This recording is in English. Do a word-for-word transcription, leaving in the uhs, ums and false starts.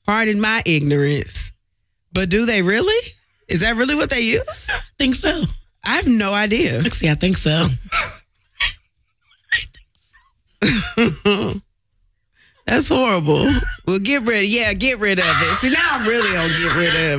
Pardon my ignorance. But do they really? Is that really what they use? I think so. I have no idea. Let's see, I think so. That's horrible. Well, get rid. Yeah, get rid of it. See, now I'm really gonna get rid of it.